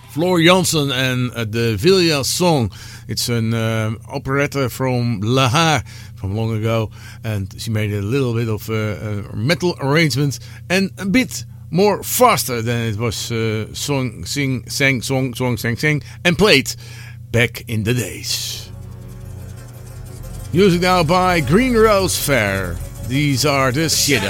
Floor Jansen and the Villa Song. It's an operetta from La Ha from long ago, and she made a little bit of metal arrangement and a bit more faster than it was sung, sang, and played back in the days. Music now by Green Rose Fair. These are the Shadows.